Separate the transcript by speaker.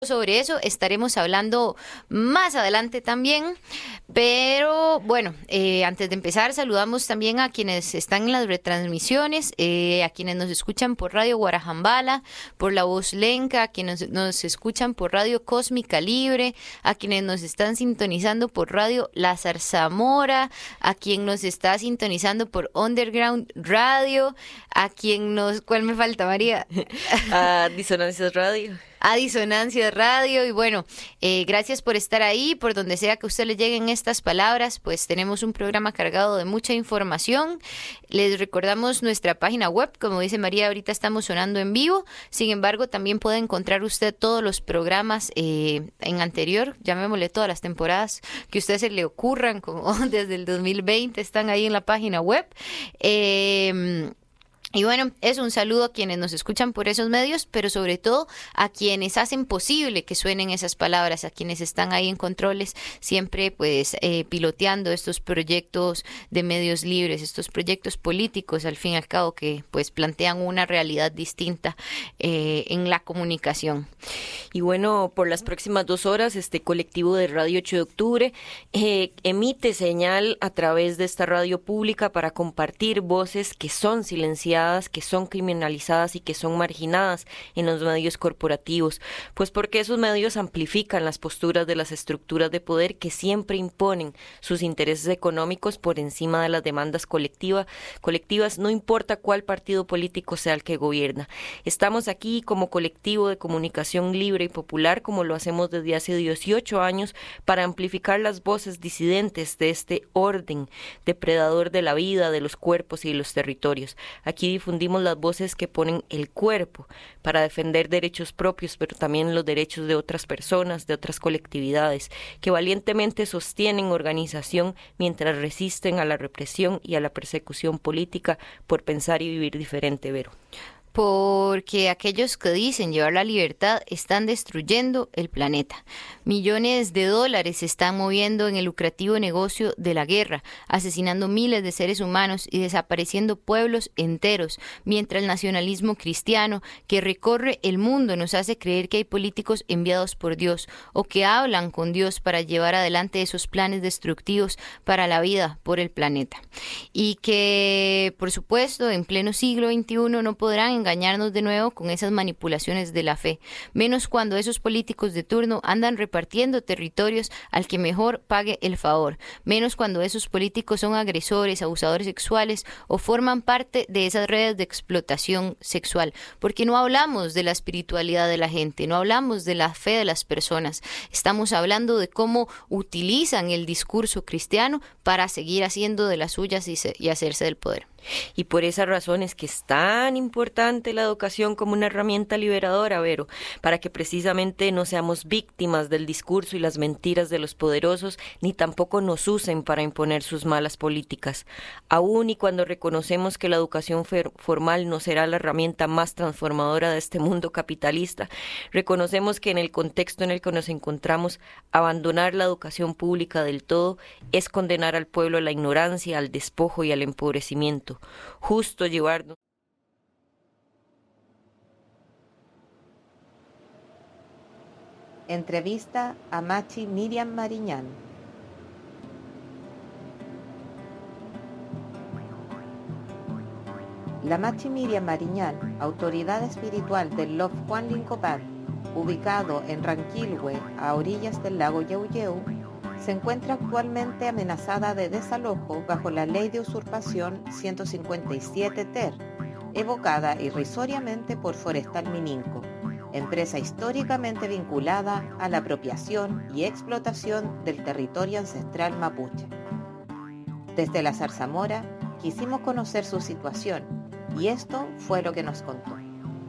Speaker 1: Sobre eso estaremos hablando más adelante también, pero bueno, antes de empezar saludamos también a quienes están en las retransmisiones, a quienes nos escuchan por Radio Guarajambala, por La Voz Lenca, a quienes nos escuchan por Radio Cósmica Libre, a quienes nos están sintonizando por Radio La Zarzamora, a quien nos está sintonizando por Underground Radio, ¿cuál me falta, María?
Speaker 2: A Disonancias Radio.
Speaker 1: A Disonancia Radio y bueno, gracias por estar ahí, por donde sea que a usted le lleguen estas palabras, pues tenemos un programa cargado de mucha información. Les recordamos nuestra página web, como dice María, ahorita estamos sonando en vivo, sin embargo también puede encontrar usted todos los programas en anterior, llamémosle todas las temporadas que a usted se le ocurran, como desde el 2020 están ahí en la página web. Y bueno, es un saludo a quienes nos escuchan por esos medios, pero sobre todo a quienes hacen posible que suenen esas palabras, a quienes están ahí en controles, siempre pues piloteando estos proyectos de medios libres, estos proyectos políticos al fin y al cabo que pues plantean una realidad distinta en la comunicación.
Speaker 2: Y bueno, por las próximas 2 horas, este colectivo de Radio 8 de Octubre emite señal a través de esta radio pública para compartir voces que son silenciadas, que son criminalizadas y que son marginadas en los medios corporativos, pues porque esos medios amplifican las posturas de las estructuras de poder que siempre imponen sus intereses económicos por encima de las demandas colectivas, no importa cuál partido político sea el que gobierna. Estamos aquí como colectivo de comunicación libre y popular, como lo hacemos desde hace 18 años, para amplificar las voces disidentes de este orden depredador de la vida, de los cuerpos y de los territorios. Aquí difundimos las voces que ponen el cuerpo para defender derechos propios, pero también los derechos de otras personas, de otras colectividades, que valientemente sostienen organización mientras resisten a la represión y a la persecución política por pensar y vivir diferente, Vero.
Speaker 1: Porque aquellos que dicen llevar la libertad están destruyendo el planeta. Millones de dólares se están moviendo en el lucrativo negocio de la guerra, asesinando miles de seres humanos y desapareciendo pueblos enteros, mientras el nacionalismo cristiano que recorre el mundo nos hace creer que hay políticos enviados por Dios o que hablan con Dios para llevar adelante esos planes destructivos para la vida por el planeta. Y que, por supuesto, en pleno siglo XXI no podrán engañarnos de nuevo con esas manipulaciones de la fe, menos cuando esos políticos de turno andan repartiendo territorios al que mejor pague el favor, menos cuando esos políticos son agresores, abusadores sexuales o forman parte de esas redes de explotación sexual, porque no hablamos de la espiritualidad de la gente, no hablamos de la fe de las personas, estamos hablando de cómo utilizan el discurso cristiano para seguir haciendo de las suyas y hacerse del poder.
Speaker 2: Y por esa razón es que es tan importante la educación como una herramienta liberadora, Vero, para que precisamente no seamos víctimas del discurso y las mentiras de los poderosos, ni tampoco nos usen para imponer sus malas políticas. Aún y cuando reconocemos que la educación formal no será la herramienta más transformadora de este mundo capitalista, reconocemos que en el contexto en el que nos encontramos, abandonar la educación pública del todo es condenar al pueblo a la ignorancia, al despojo y al empobrecimiento. Justo llevarnos.
Speaker 3: Entrevista a Machi Miriam Mariñán. La Machi Miriam Mariñán, autoridad espiritual del Lof Juan Lincopán, ubicado en Ranquilhue, a orillas del lago Yauyeu, se encuentra actualmente amenazada de desalojo bajo la Ley de Usurpación 157 TER, evocada irrisoriamente por Forestal Mininco, empresa históricamente vinculada a la apropiación y explotación del territorio ancestral mapuche. Desde la Zarzamora quisimos conocer su situación y esto fue lo que nos contó.